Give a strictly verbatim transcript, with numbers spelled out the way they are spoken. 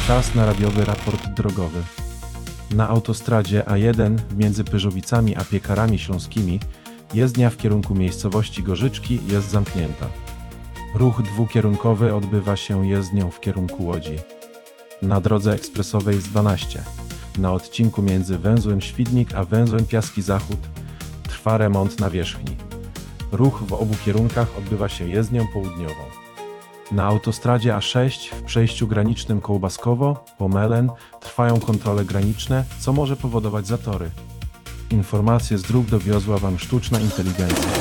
Czas na radiowy raport drogowy. Na autostradzie A jeden między Pyrzowicami a Piekarami Śląskimi jezdnia w kierunku miejscowości Gorzyczki jest zamknięta. Ruch dwukierunkowy odbywa się jezdnią w kierunku Łodzi. Na drodze ekspresowej S dwanaście, na odcinku między węzłem Świdnik a węzłem Piaski Zachód, trwa remont nawierzchni. Ruch w obu kierunkach odbywa się jezdnią południową. Na autostradzie A sześć w przejściu granicznym Kołbaskowo, Pomelen trwają kontrole graniczne, co może powodować zatory. Informacje z dróg dowiozła Wam sztuczna inteligencja.